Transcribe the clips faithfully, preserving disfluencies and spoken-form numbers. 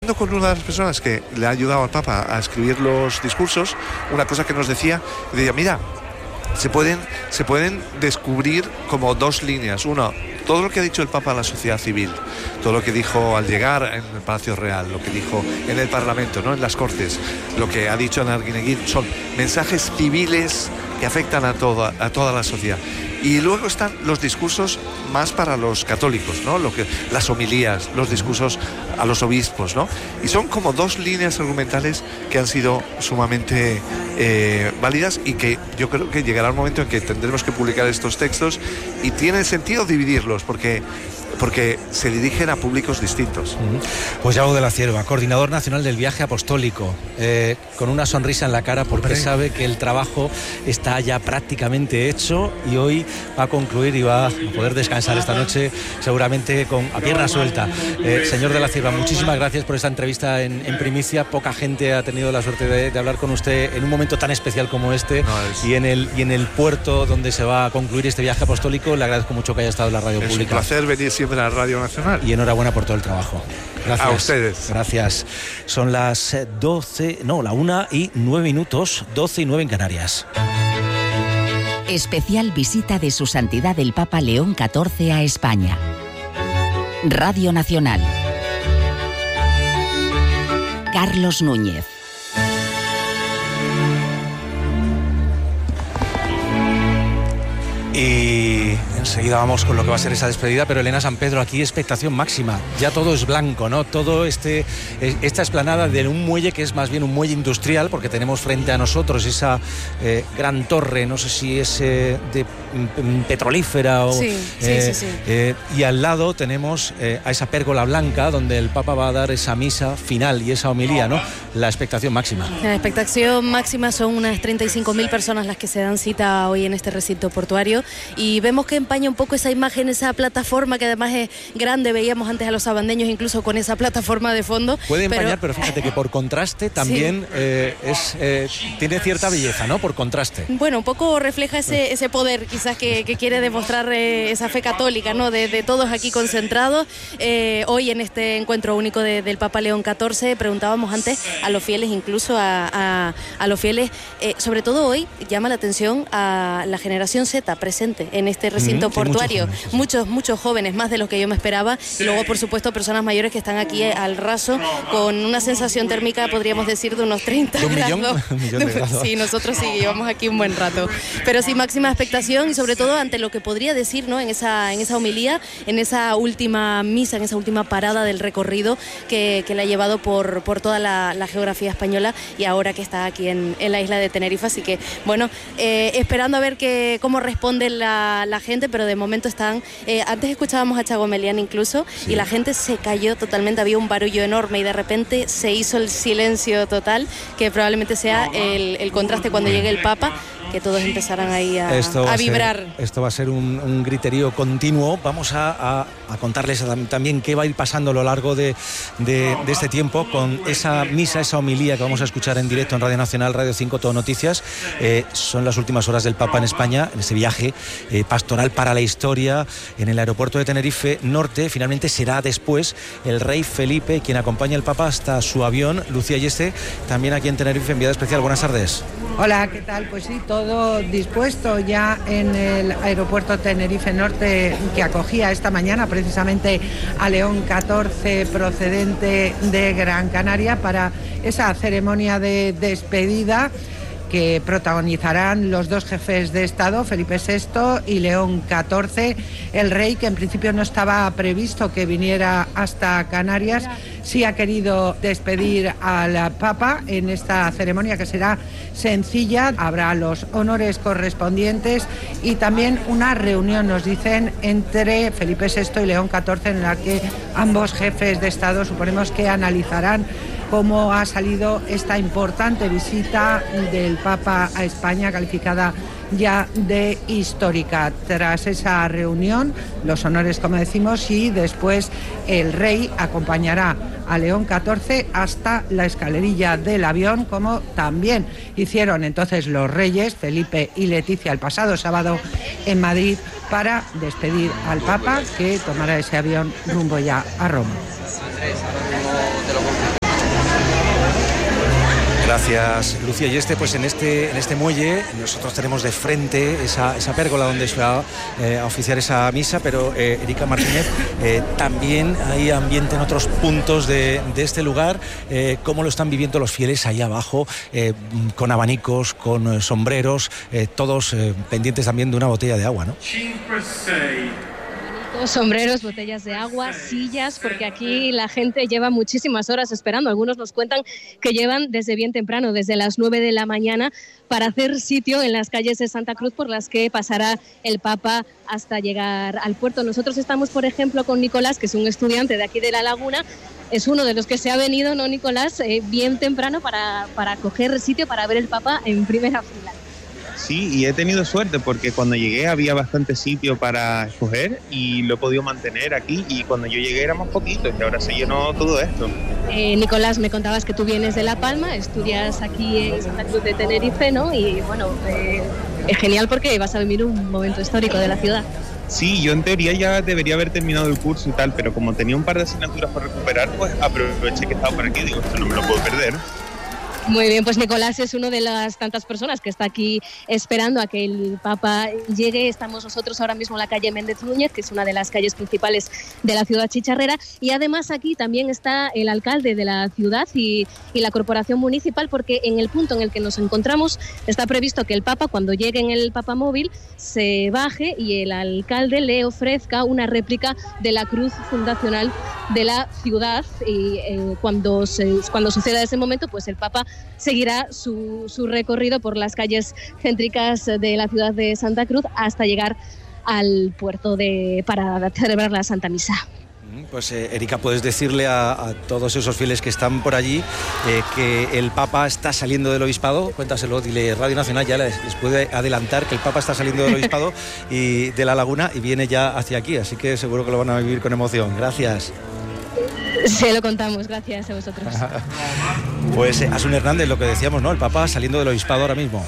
hablando con una de las personas que le ha ayudado al Papa a escribir los discursos, una cosa que nos decía, decía, mira, se pueden, se pueden descubrir como dos líneas. Uno, todo lo que ha dicho el Papa a la sociedad civil, todo lo que dijo al llegar en el Palacio Real, lo que dijo en el Parlamento, ¿no?, en las Cortes, lo que ha dicho en Arguineguín, son mensajes civiles que afectan a toda, a toda la sociedad. Y luego están los discursos más para los católicos, ¿no? Lo que, las homilías, los discursos a los obispos, ¿no? Y son como dos líneas argumentales que han sido sumamente eh, válidas y que yo creo que llegará un momento en que tendremos que publicar estos textos y tiene sentido dividirlos porque... porque se dirigen a públicos distintos. Pues Yago de la Cierva, coordinador nacional del viaje apostólico, eh, con una sonrisa en la cara porque Hombre. sabe que el trabajo está ya prácticamente hecho y hoy va a concluir y va a poder descansar esta noche seguramente con a pierna suelta. Eh, señor de la Cierva, muchísimas gracias por esta entrevista en, en primicia. Poca gente ha tenido la suerte de, de hablar con usted en un momento tan especial como este no, es... y, en el, y en el puerto donde se va a concluir este viaje apostólico. Le agradezco mucho que haya estado en la radio es pública. Es un placer venir siempre de la Radio Nacional. Y enhorabuena por todo el trabajo. Gracias. A ustedes. Gracias. Son las doce, no, la una y nueve minutos, doce y nueve en Canarias. Especial visita de Su Santidad el Papa León catorce a España. Radio Nacional. Carlos Núñez. Y enseguida vamos con lo que va a ser esa despedida, pero Elena San Pedro, aquí expectación máxima, ya todo es blanco, ¿no? Todo este, esta explanada de un muelle que es más bien un muelle industrial, porque tenemos frente a nosotros esa eh, gran torre, no sé si es eh, de mm, petrolífera o... Sí, eh, sí, sí, sí. Eh, y al lado tenemos eh, a esa pérgola blanca donde el Papa va a dar esa misa final y esa homilía, ¿no? La expectación máxima. La expectación máxima son unas treinta y cinco mil personas las que se dan cita hoy en este recinto portuario. Y vemos que empaña un poco esa imagen, esa plataforma que además es grande. Veíamos antes a los sabandeños incluso con esa plataforma de fondo. Puede empañar, pero, pero fíjate que por contraste también sí. eh, es, eh, tiene cierta belleza, ¿no? Por contraste. Bueno, un poco refleja ese, ese poder quizás que, que quiere demostrar eh, esa fe católica, ¿no? De, de todos aquí concentrados. Eh, hoy en este encuentro único de, del Papa León catorce preguntábamos antes a los fieles, incluso a, a, a los fieles, eh, sobre todo hoy llama la atención a la generación Z presente en este recinto mm, portuario, muchos jóvenes, muchos, muchos jóvenes, más de los que yo me esperaba, y luego por supuesto personas mayores que están aquí al raso con una sensación térmica, podríamos decir, de unos treinta ¿De un grados. Millón? Un millón de grados. Sí, nosotros sí llevamos aquí un buen rato, pero sí máxima expectación y sobre todo ante lo que podría decir, ¿no? en esa, en esa homilía, en esa última misa, en esa última parada del recorrido que, que la ha llevado por, por toda la, la geografía española y ahora que está aquí en, en la isla de Tenerife, así que bueno, eh, esperando a ver que, cómo responde La, la gente, pero de momento están... Eh, antes escuchábamos a Chago Melián incluso, sí. y la gente se cayó totalmente, había un barullo enorme y de repente se hizo el silencio total, que probablemente sea el, el contraste cuando llegue el Papa, que todos empezarán ahí a, a vibrar. Ser, esto va a ser un, un griterío continuo. Vamos a, a, a contarles también qué va a ir pasando a lo largo de, de, de este tiempo con esa misa, esa homilía que vamos a escuchar en directo en Radio Nacional, Radio cinco, Todo Noticias. Eh, son las últimas horas del Papa en España, en ese viaje eh, pastoral para la historia en el aeropuerto de Tenerife Norte. Finalmente será después el rey Felipe quien acompaña al Papa hasta su avión. Lucía Yeste, también aquí en Tenerife, enviada especial. Buenas tardes. Hola, ¿qué tal? Pues sí, todo dispuesto ya en el aeropuerto Tenerife Norte, que acogía esta mañana precisamente a León catorce procedente de Gran Canaria para esa ceremonia de despedida que protagonizarán los dos jefes de Estado, Felipe sexto y León catorce. El rey, que en principio no estaba previsto que viniera hasta Canarias, sí ha querido despedir al Papa en esta ceremonia, que será sencilla. Habrá los honores correspondientes y también una reunión, nos dicen, entre Felipe sexto y León catorce, en la que ambos jefes de Estado suponemos que analizarán cómo ha salido esta importante visita del Papa a España, calificada ya de histórica. Tras esa reunión, los honores, como decimos, y después el rey acompañará a León catorce hasta la escalerilla del avión, como también hicieron entonces los reyes Felipe y Leticia el pasado sábado en Madrid, para despedir al Papa, que tomará ese avión rumbo ya a Roma. Gracias, Lucía. Y este, pues en este, en este muelle nosotros tenemos de frente esa, esa pérgola donde se va eh, a oficiar esa misa, pero eh, Erika Martínez, eh, también hay ambiente en otros puntos de, de este lugar. Eh, ¿Cómo lo están viviendo los fieles ahí abajo, eh, con abanicos, con eh, sombreros, eh, todos eh, pendientes también de una botella de agua, ¿no? Sombreros, botellas de agua, sillas, porque aquí la gente lleva muchísimas horas esperando. Algunos nos cuentan que llevan desde bien temprano, desde las nueve de la mañana, para hacer sitio en las calles de Santa Cruz por las que pasará el Papa hasta llegar al puerto. Nosotros estamos, por ejemplo, con Nicolás, que es un estudiante de aquí de La Laguna. Es uno de los que se ha venido, ¿no, Nicolás? Eh, bien temprano para, para coger sitio, para ver el Papa en primera fila. Sí, y he tenido suerte porque cuando llegué había bastante sitio para escoger y lo he podido mantener aquí, y cuando yo llegué éramos poquitos y ahora se llenó todo esto. Eh, Nicolás, me contabas que tú vienes de La Palma, estudias aquí en Santa Cruz de Tenerife, ¿no? Y bueno, eh, es genial porque vas a vivir un momento histórico de la ciudad. Sí, yo en teoría ya debería haber terminado el curso y tal, pero como tenía un par de asignaturas por recuperar, pues aproveché que estaba por aquí y digo, esto no me lo puedo perder. Muy bien, pues Nicolás es una de las tantas personas que está aquí esperando a que el Papa llegue. Estamos nosotros ahora mismo en la calle Méndez Núñez, que es una de las calles principales de la ciudad chicharrera, y además aquí también está el alcalde de la ciudad y, y la corporación municipal, porque en el punto en el que nos encontramos está previsto que el Papa, cuando llegue en el Papamóvil, se baje y el alcalde le ofrezca una réplica de la cruz fundacional de la ciudad, y eh, cuando, se, cuando suceda ese momento, pues el Papa seguirá su, su recorrido por las calles céntricas de la ciudad de Santa Cruz hasta llegar al puerto de, para celebrar la Santa Misa. Pues eh, Erika, puedes decirle a, a todos esos fieles que están por allí eh, que el Papa está saliendo del obispado. Cuéntaselo, dile, Radio Nacional ya les, les puede adelantar que el Papa está saliendo del obispado y de La Laguna y viene ya hacia aquí, así que seguro que lo van a vivir con emoción. Gracias. Se lo contamos, gracias a vosotros. Pues eh, Asun Hernández, lo que decíamos, ¿no? El Papa saliendo del obispado ahora mismo.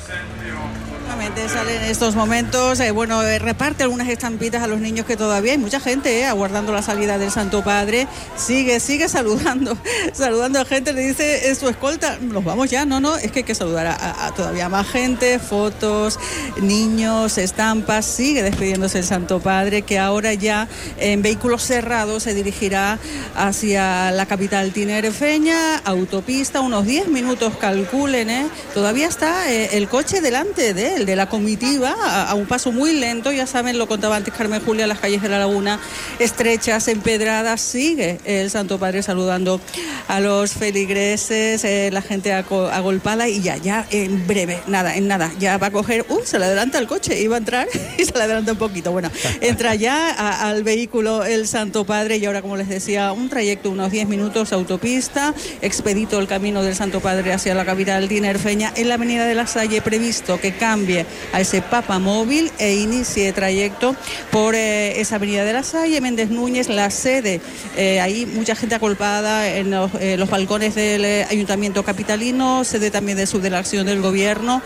Sale en estos momentos, eh, bueno, eh, reparte algunas estampitas a los niños, que todavía hay mucha gente eh, aguardando la salida del Santo Padre. Sigue, sigue saludando, saludando a gente, le dice eh, su escolta, nos vamos ya, no, no, es que hay que saludar a, a, a todavía más gente, fotos, niños, estampas. Sigue despidiéndose el Santo Padre, que ahora ya en vehículos cerrados se dirigirá hacia la capital tinerfeña, autopista, unos diez minutos calculen, eh. Todavía está eh, el coche delante de él, de la comitiva, a, a un paso muy lento. Ya saben, lo contaba antes Carmen Julia, las calles de La Laguna estrechas, empedradas. Sigue el Santo Padre saludando a los feligreses, eh, la gente agolpada, y ya, ya en breve, nada, en nada, ya va a coger, uh, se le adelanta el coche, iba a entrar y se le adelanta un poquito. Bueno, entra ya a, al vehículo el Santo Padre, y ahora, como les decía, un trayecto, unos diez minutos, autopista, expedito el camino del Santo Padre hacia la capital tinerfeña. En la avenida de La Salle previsto que cambie a ese Papamóvil e inicie trayecto por eh, esa avenida de La Salle, Méndez Núñez, la sede. Eh, ahí mucha gente agolpada en los, eh, los balcones del eh, Ayuntamiento capitalino, sede también de subdelegación del Gobierno.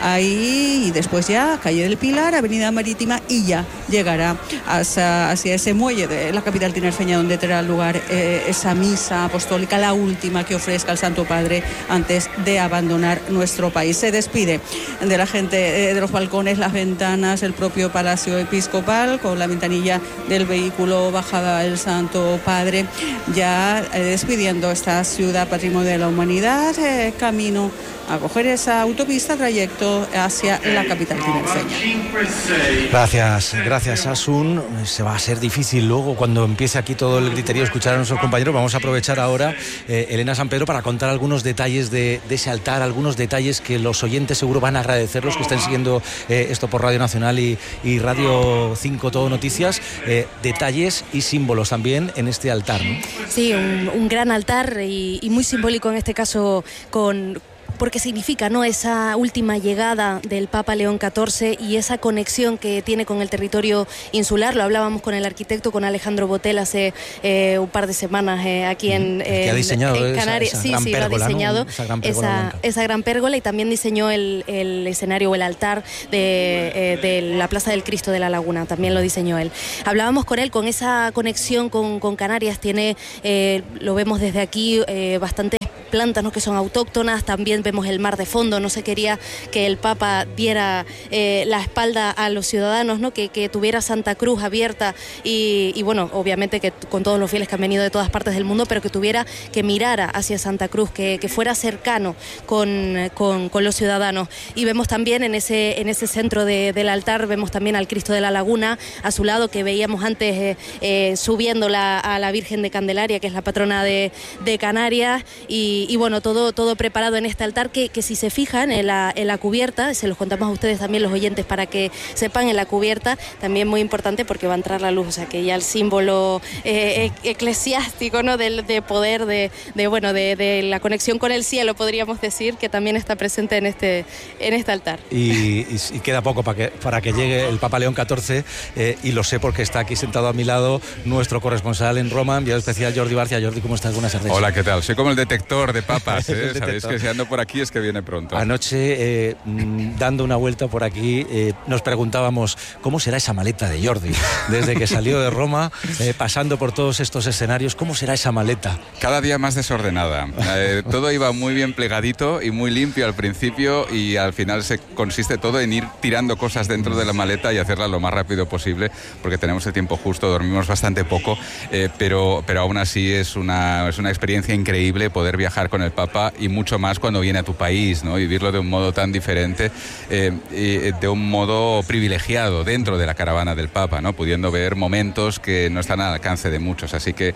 Ahí, y después ya calle del Pilar, avenida Marítima, y ya llegará hacia, hacia ese muelle de la capital tinerfeña, donde tendrá lugar eh, esa misa apostólica, la última que ofrezca el Santo Padre antes de abandonar nuestro país. Se despide de la gente, eh, de los balcones, las ventanas, el propio Palacio Episcopal, con la ventanilla del vehículo bajada el Santo Padre, ya eh, despidiendo esta ciudad patrimonio de la humanidad, eh, camino a coger esa autopista, trayecto hacia la capital tinerfeña. Gracias, gracias Asun. Se va a ser difícil luego, cuando empiece aquí todo el griterío, escuchar a nuestros compañeros. Vamos a aprovechar ahora, eh, Elena San Pedro, para contar algunos detalles de, de ese altar, algunos detalles que los oyentes seguro van a agradecer, los que estén siguiendo eh, esto por Radio Nacional y, y Radio cinco Todo Noticias, eh, detalles y símbolos también en este altar, ¿no? Sí, un, un gran altar y, y muy simbólico en este caso, con... porque significa, ¿no?, esa última llegada del Papa León catorce y esa conexión que tiene con el territorio insular. Lo hablábamos con el arquitecto, con Alejandro Botel, hace eh, un par de semanas eh, aquí en, en, en Canarias. Esa, esa sí, gran sí, pérgola, lo ha diseñado, ¿no? esa, gran esa, esa gran pérgola, y también diseñó el, el escenario o el altar de, eh, de la Plaza del Cristo de La Laguna, también lo diseñó él. Hablábamos con él, con esa conexión con, con Canarias, tiene, eh, lo vemos desde aquí, eh, bastante plantas, ¿no?, que son autóctonas. También vemos el mar de fondo. No se quería que el Papa diera eh, la espalda a los ciudadanos, ¿no?, que, que tuviera Santa Cruz abierta y, y bueno, obviamente que con todos los fieles que han venido de todas partes del mundo, pero que tuviera, que mirara hacia Santa Cruz, que, que fuera cercano con, con, con los ciudadanos. Y vemos también en ese, en ese centro de, del altar, vemos también al Cristo de la Laguna a su lado, que veíamos antes eh, eh, subiendo la, a la Virgen de Candelaria, que es la patrona de, de Canarias, y, y bueno, todo, todo preparado en este altar que, que si se fijan en la, en la cubierta, se los contamos a ustedes también los oyentes para que sepan, en la cubierta también muy importante porque va a entrar la luz, o sea que ya el símbolo eh, eclesiástico, ¿no?, del de poder, de, de bueno, de, de la conexión con el cielo, podríamos decir, que también está presente en este, en este altar. Y, y, y queda poco para que, para que llegue el Papa León catorce, eh, y lo sé porque está aquí sentado a mi lado nuestro corresponsal en Roma, enviado especial Jordi Barcia. Jordi, ¿cómo estás? Buenas tardes. Hola, ¿qué tal? Soy como el detector de papas, ¿eh? Sabéis que si ando por aquí es que viene pronto. Anoche, eh, dando una vuelta por aquí, eh, nos preguntábamos cómo será esa maleta de Jordi, desde que salió de Roma, eh, pasando por todos estos escenarios, ¿cómo será esa maleta? Cada día más desordenada. Eh, todo iba muy bien plegadito y muy limpio al principio, y al final se consiste todo en ir tirando cosas dentro de la maleta y hacerla lo más rápido posible, porque tenemos el tiempo justo, dormimos bastante poco, eh, pero, pero aún así es una, es una experiencia increíble poder viajar con el Papa, y mucho más cuando viene a tu país, ¿no? Vivirlo de un modo tan diferente, eh, y de un modo privilegiado dentro de la caravana del Papa, ¿no?, pudiendo ver momentos que no están al alcance de muchos. Así que, eh,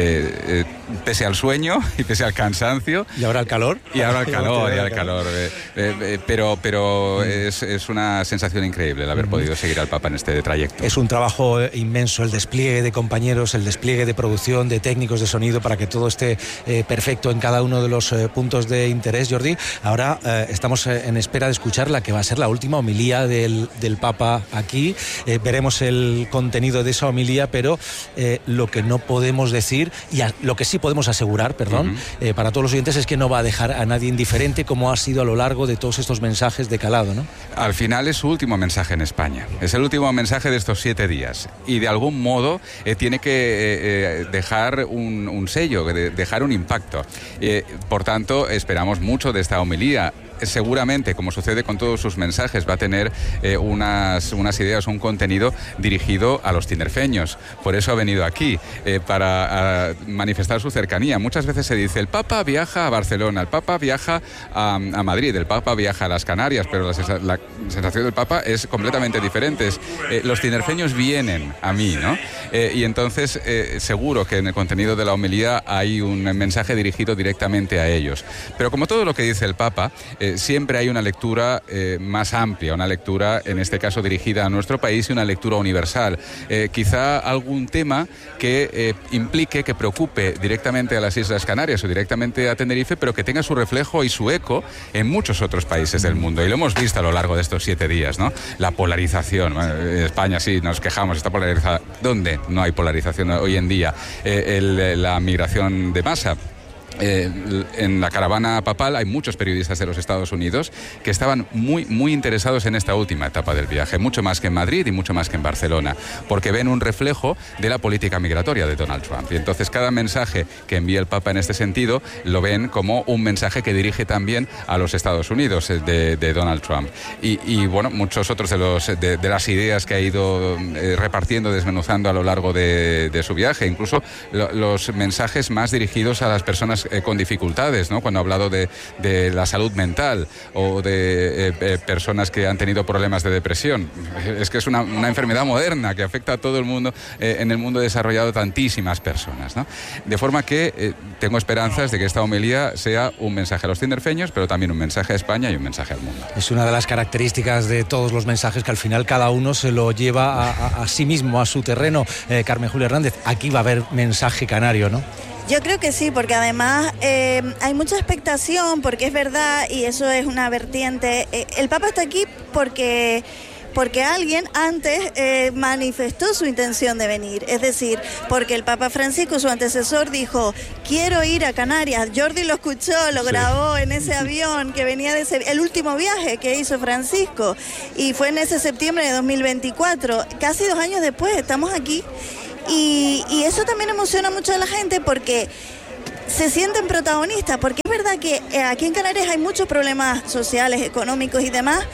eh, pese al sueño y pese al cansancio... ¿Y ahora el calor? Y ahora el calor, y ahora el calor. Eh, eh, eh, pero pero es, es una sensación increíble el haber podido seguir al Papa en este trayecto. Es un trabajo inmenso, el despliegue de compañeros, el despliegue de producción, de técnicos de sonido, para que todo esté eh, perfecto en cada uno de los eh, puntos de interés, Jordi. Ahora eh, estamos eh, en espera de escuchar la que va a ser la última homilía del, del Papa aquí. Eh, veremos el contenido de esa homilía, pero eh, lo que no podemos decir, y a, lo que sí podemos asegurar, perdón, uh-huh. eh, para todos los oyentes, es que no va a dejar a nadie indiferente, como ha sido a lo largo de todos estos mensajes de calado, ¿no? Al final es su último mensaje en España. Es el último mensaje de estos siete días. Y de algún modo eh, tiene que eh, dejar un, un sello, de, dejar un impacto. Eh, por tanto, esperamos mucho de esta homilía. Seguramente, como sucede con todos sus mensajes, va a tener eh, unas, unas ideas, un contenido dirigido a los tinerfeños. Por eso ha venido aquí, eh, para a manifestar su cercanía. Muchas veces se dice, el Papa viaja a Barcelona, el Papa viaja a, a Madrid, el Papa viaja a las Canarias, pero la, la sensación del Papa es completamente diferente. Es, eh, los tinerfeños vienen a mí, ¿no? Eh, y entonces, eh, seguro que en el contenido de la homilía hay un mensaje dirigido directamente a ellos. Pero como todo lo que dice el Papa, eh, siempre hay una lectura eh, más amplia, una lectura, en este caso dirigida a nuestro país, y una lectura universal. Eh, quizá algún tema que eh, implique, que preocupe directamente a las Islas Canarias o directamente a Tenerife, pero que tenga su reflejo y su eco en muchos otros países del mundo. Y lo hemos visto a lo largo de estos siete días, ¿no? La polarización. Bueno, en España sí nos quejamos, está polarizada. ¿Dónde no hay polarización hoy en día? Eh, el, la migración de masa. Eh, en la caravana papal hay muchos periodistas de los Estados Unidos que estaban muy, muy interesados en esta última etapa del viaje, mucho más que en Madrid y mucho más que en Barcelona, porque ven un reflejo de la política migratoria de Donald Trump. Y entonces cada mensaje que envía el Papa en este sentido lo ven como un mensaje que dirige también a los Estados Unidos, de, de Donald Trump. Y, y bueno, muchos otros de, los, de, de las ideas que ha ido eh, repartiendo, desmenuzando a lo largo de, de su viaje, incluso lo, los mensajes más dirigidos a las personas Eh, con dificultades, ¿no? Cuando ha hablado de, de la salud mental o de eh, eh, personas que han tenido problemas de depresión. Es que es una, una enfermedad moderna que afecta a todo el mundo, eh, en el mundo desarrollado, tantísimas personas, ¿no? De forma que eh, tengo esperanzas de que esta homilía sea un mensaje a los tinerfeños, pero también un mensaje a España y un mensaje al mundo. Es una de las características de todos los mensajes, que al final cada uno se lo lleva a, a, a sí mismo, a su terreno. Eh, Carmen Julia Hernández, aquí va a haber mensaje canario, ¿no? Yo creo que sí, porque además eh, hay mucha expectación, porque es verdad, y eso es una vertiente. Eh, el Papa está aquí porque... porque alguien antes eh, manifestó su intención de venir, es decir, porque el Papa Francisco, su antecesor, dijo, quiero ir a Canarias. Jordi lo escuchó, lo grabó sí. en ese avión que venía de ese, el último viaje que hizo Francisco, y fue en ese septiembre de dos mil veinticuatro, casi dos años después, estamos aquí, y, y eso también emociona mucho a la gente, porque se sienten protagonistas, porque es verdad que eh, aquí en Canarias hay muchos problemas sociales, económicos y demás,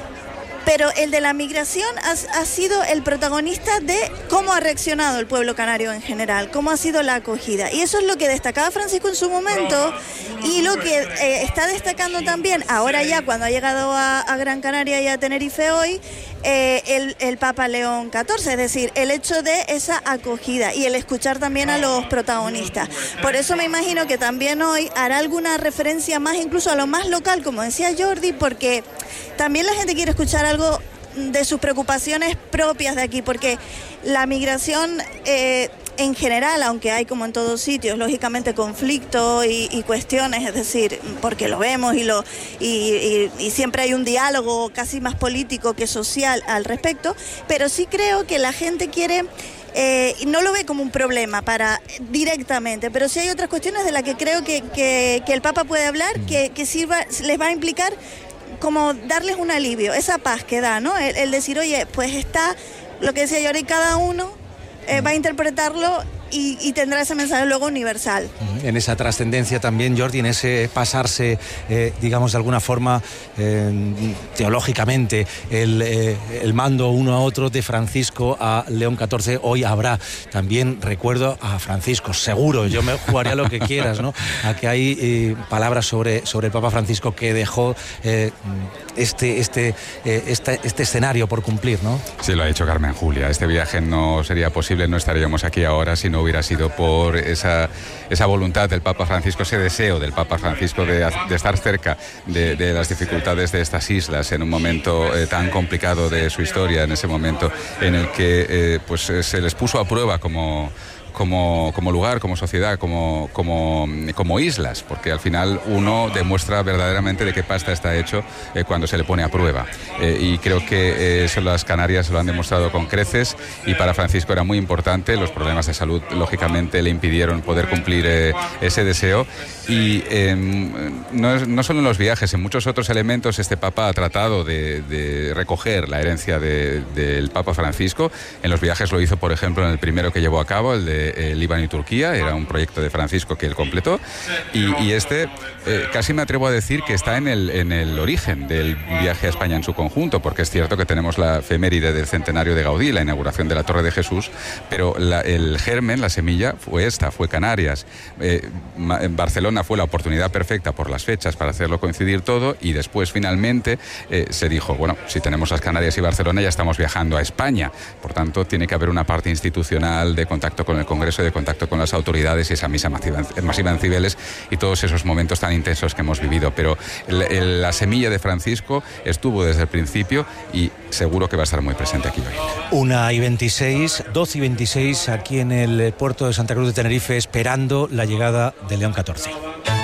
pero el de la migración ha, ha sido el protagonista de cómo ha reaccionado el pueblo canario en general, cómo ha sido la acogida. Y eso es lo que destacaba Francisco en su momento y lo que eh, está destacando también ahora ya cuando ha llegado a, a Gran Canaria y a Tenerife hoy, eh, el, el Papa León catorce, es decir, el hecho de esa acogida y el escuchar también a los protagonistas. Por eso me imagino que también hoy hará alguna referencia más incluso a lo más local, como decía Jordi, porque también la gente quiere escuchar algo de sus preocupaciones propias de aquí, porque la migración eh, en general, aunque hay como en todos sitios, lógicamente conflicto y, y cuestiones, es decir, porque lo vemos y, lo, y, y, y siempre hay un diálogo casi más político que social al respecto, pero sí creo que la gente quiere... Eh, no lo ve como un problema para directamente, pero sí hay otras cuestiones de las que creo que, que, que el Papa puede hablar, que, que sirva, les va a implicar como darles un alivio, esa paz que da, ¿no? El, el decir, oye, pues está, lo que decía Jordi, cada uno eh, va a interpretarlo y, y tendrá ese mensaje luego universal. En esa trascendencia también, Jordi, en ese pasarse, eh, digamos, de alguna forma, eh, teológicamente, el, eh, el mando uno a otro de Francisco a León catorce, hoy habrá también recuerdo a Francisco, seguro, yo me jugaría lo que quieras, ¿no? A que hay eh, palabras sobre, sobre el Papa Francisco que dejó eh, este, este, eh, este, este escenario por cumplir, ¿no? Sí, lo ha dicho Carmen Julia, este viaje no sería posible, no estaríamos aquí ahora si no hubiera sido por esa, esa voluntad del Papa Francisco, ese deseo del Papa Francisco de, de estar cerca de, de las dificultades de estas islas en un momento eh, tan complicado de su historia, en ese momento en el que eh, pues, se les puso a prueba como... Como, como lugar, como sociedad, como, como, como islas, porque al final uno demuestra verdaderamente de qué pasta está hecho eh, cuando se le pone a prueba. Eh, y creo que eh, eso las Canarias lo han demostrado con creces y para Francisco era muy importante. Los problemas de salud, lógicamente, le impidieron poder cumplir eh, ese deseo. Y eh, no, es, no solo en los viajes, en muchos otros elementos este Papa ha tratado de, de recoger la herencia de, del Papa Francisco. En los viajes lo hizo, por ejemplo, en el primero que llevó a cabo, el de Eh, Líbano y Turquía, era un proyecto de Francisco que él completó y, y este eh, casi me atrevo a decir que está en el, en el origen del viaje a España en su conjunto, porque es cierto que tenemos la efeméride del centenario de Gaudí, la inauguración de la Torre de Jesús, pero la, el germen, la semilla fue esta, fue Canarias. eh, en Barcelona fue la oportunidad perfecta por las fechas para hacerlo coincidir todo y después finalmente eh, se dijo, bueno, si tenemos las Canarias y Barcelona ya estamos viajando a España, por tanto tiene que haber una parte institucional de contacto con el Congreso, de contacto con las autoridades y esa misa masiva, masiva en Cibeles y todos esos momentos tan intensos que hemos vivido. Pero el, el, la semilla de Francisco estuvo desde el principio y seguro que va a estar muy presente aquí hoy. una y veintiséis, doce y veintiséis aquí en el puerto de Santa Cruz de Tenerife esperando la llegada de León catorce.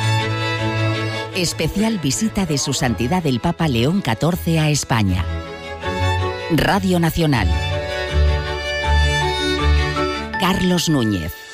Especial visita de Su Santidad el Papa León catorce a España. Radio Nacional. Carlos Núñez.